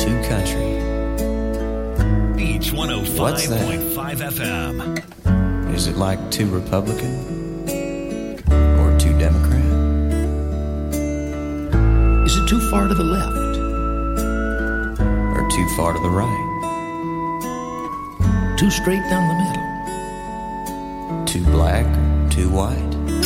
too country. Beach What's that? 105.5 FM. Is it like too Republican or too Democrat? Is it too far to the left? Or too far to the right? Too straight down the middle? Too black or too white?